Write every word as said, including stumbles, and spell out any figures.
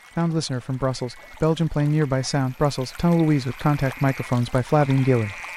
Found listener from Brussels, Belgium playing Nearby Sound, Brussels, Tunnel Louise with Contact Microphones by Flavien Gilly.